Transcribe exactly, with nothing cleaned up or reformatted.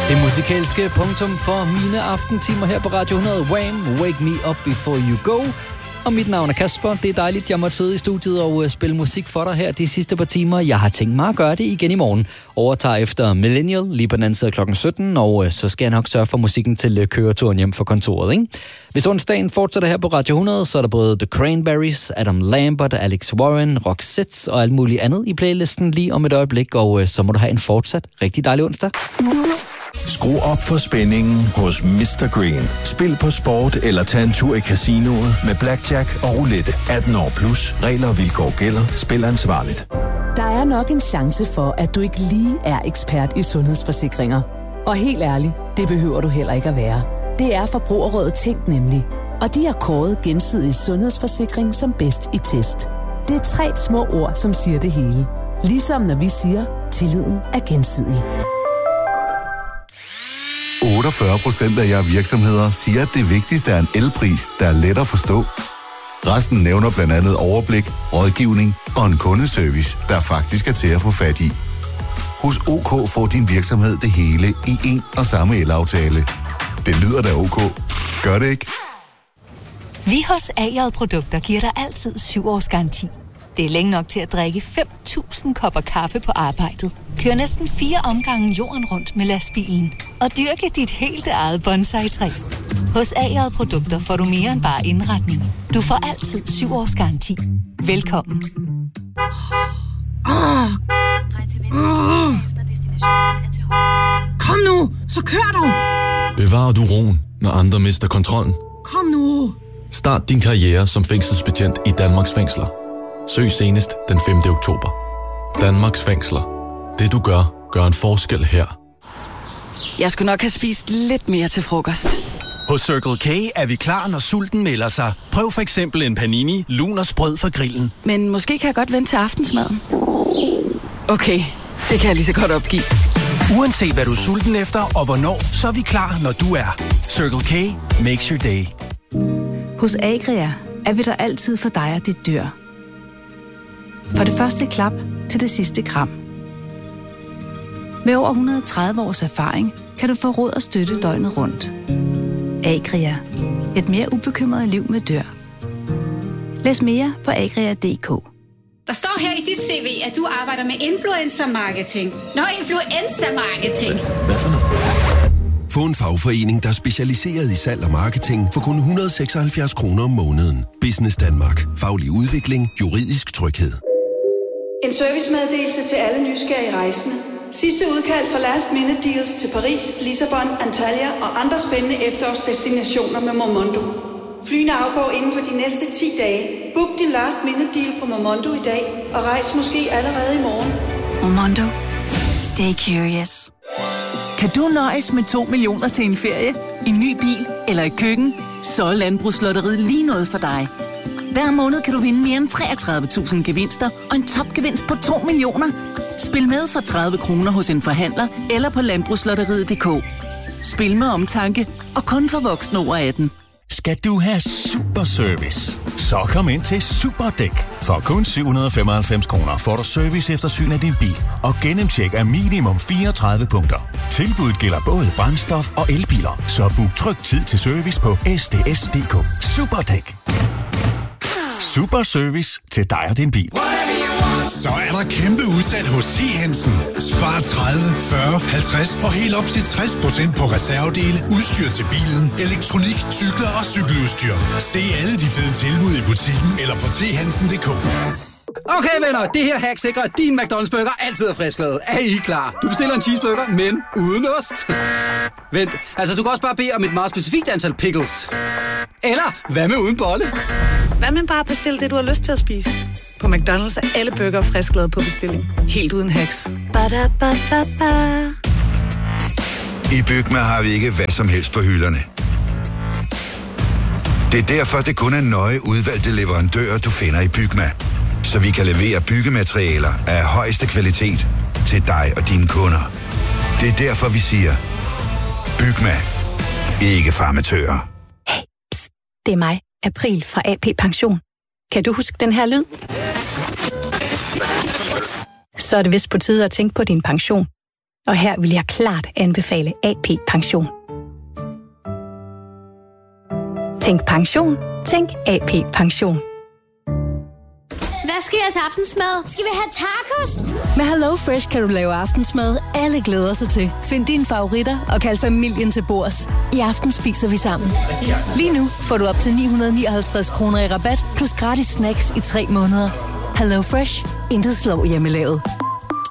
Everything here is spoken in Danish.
Det musikalske punktum for mine aftentimer her på Radio hundrede. Wham! Wake me up before you go. Og mit navn er Kasper. Det er dejligt, jeg måtte sidde i studiet og uh, spille musik for dig her de sidste par timer. Jeg har tænkt mig at gøre det igen i morgen. Overtager efter Millennial, lige på den anden side klokken sytten, og uh, så skal jeg nok sørge for musikken til uh, køreturen hjem fra kontoret, ikke? Hvis onsdagen fortsætter her på Radio hundrede, så er der både The Cranberries, Adam Lambert, Alex Warren, Roxette og alt muligt andet i playlisten lige om et øjeblik, og uh, så må du have en fortsat rigtig dejlig onsdag. Skru op for spændingen hos mister Green. Spil på sport eller tag en tur i casinoet med blackjack og roulette. atten år plus. Regler og vilkår gælder. Spil ansvarligt. Der er nok en chance for, at du ikke lige er ekspert i sundhedsforsikringer. Og helt ærligt, det behøver du heller ikke at være. Det er Forbrugerrådet Tænk nemlig. Og de har kåret Gensidig Sundhedsforsikring som bedst i test. Det er tre små ord, som siger det hele. Ligesom når vi siger, tilliden er gensidig. otteogfyrre procent af jer virksomheder siger, at det vigtigste er en elpris, der er let at forstå. Resten nævner blandt andet overblik, rådgivning og en kundeservice, der faktisk er til at få fat i. Hos OK får din virksomhed det hele i én og samme elaftale. Det lyder da OK. Gør det ikke? Vi hos A J Produkter giver dig altid syv års garanti. Det er længe nok til at drikke fem tusind kopper kaffe på arbejdet. Kør næsten fire omgange jorden rundt med lastbilen. Og dyrke dit helt eget bonsai-træ. Hos A J Produkter får du mere end bare indretning. Du får altid syv års garanti. Velkommen. Oh. Oh. Kom nu, så kør dog! Bevarer du roen, når andre mister kontrollen? Kom nu! Start din karriere som fængselsbetjent i Danmarks fængsler. Søg senest den femte oktober. Danmarks fængsler. Det du gør, gør en forskel her. Jeg skulle nok have spist lidt mere til frokost. Hos Circle K er vi klar, når sulten melder sig. Prøv for eksempel en panini, lun og sprød fra grillen. Men måske kan jeg godt vente til aftensmaden. Okay, det kan jeg lige så godt opgive. Uanset hvad du er sulten efter og hvornår, så er vi klar, når du er. Circle K makes your day. Hos Agria er vi der altid for dig og dit dyr. For det første klap til det sidste kram. Med over et hundrede og tredive års erfaring kan du få råd og støtte døgnet rundt. Agria. Et mere ubekymret liv med dyr. Læs mere på agria punktum d k. Der står her i dit C V, at du arbejder med influencer-marketing. Nå, influencer-marketing. Hvad for noget? Få en fagforening, der er specialiseret i salg og marketing for kun et hundrede og seksoghalvfjerds kroner om måneden. Business Danmark. Faglig udvikling. Juridisk tryghed. En servicemeddelelse til alle nysgerrige rejsende. Sidste udkald for last minute deals til Paris, Lissabon, Antalya og andre spændende efterårsdestinationer med Momondo. Flyene afgår inden for de næste ti dage. Book din last minute deal på Momondo i dag og rejs måske allerede i morgen. Momondo. Stay curious. Kan du nøjes med to millioner til en ferie, en ny bil eller et køkken? Så er Landbrugslotteriet lige noget for dig. Hver måned kan du vinde mere end treogtredive tusind gevinster og en topgevinst på to millioner. Spil med for tredive kroner hos en forhandler eller på landbrugslotteriet punktum d k. Spil med omtanke og kun for voksne over atten. Skal du have super service? Så kom ind til Superdæk. For kun syv hundrede og femoghalvfems kroner får du service efter syn af din bil og gennemtjek af minimum fireogtredive punkter. Tilbuddet gælder både brændstof og elbiler, så book tryg tid til service på s d s punktum d k. Superdæk. Super service til dig og din bil. Så er der kæmpe udsalg hos T. Hansen. Spar tredive, fyrre, halvtreds og helt op til tres procent på reservedele, udstyr til bilen, elektronik, cykler og cykeludstyr. Se alle de fede tilbud i butikken eller på t hansen punktum d k. Okay venner, det her hack sikrer, at din McDonald's burger altid er frisklavet. Er I klar? Du bestiller en cheeseburger, men uden ost. Vent, altså du kan også bare bede om et meget specifikt antal pickles. Eller hvad med uden bolle? Hvad med bare bestille det, du har lyst til at spise? På McDonald's er alle burger frisklavet på bestilling. Helt uden hacks. Ba-da-ba-ba-ba. I Bygma har vi ikke hvad som helst på hylderne. Det er derfor, det kun er nøje udvalgte leverandører, du finder i Bygma. Så vi kan levere byggematerialer af højeste kvalitet til dig og dine kunder. Det er derfor, vi siger, Bygma. Ikke farmatører. Hey, pst, det er mig, April fra A P Pension. Kan du huske den her lyd? Så er det vist på tide at tænke på din pension. Og her vil jeg klart anbefale A P Pension. Tænk pension. Tænk A P Pension. Hvad skal jeg til aftensmad? Skal vi have tacos? Med Hello Fresh kan du lave aftensmad, alle glæder sig til. Find dine favoritter og kald familien til bords. I aften spiser vi sammen. Lige nu får du op til ni hundrede nioghalvtreds kroner i rabat, plus gratis snacks i tre måneder. Hello Fresh. Intet slår hjemmelavet.